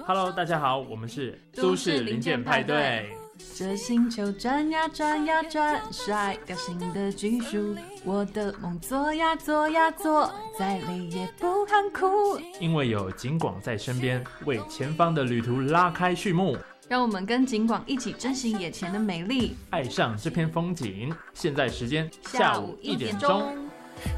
Hello， 大家好，我们是都市零件派对。 这星球转呀转呀转，甩掉新的技术，我的梦做呀做呀做，再累也不喊苦。 因为有景广在身边，为前方的旅途拉开序幕。 让我们跟景广一起珍惜眼前的美丽， 爱上这片风景。现在时间下午1点钟。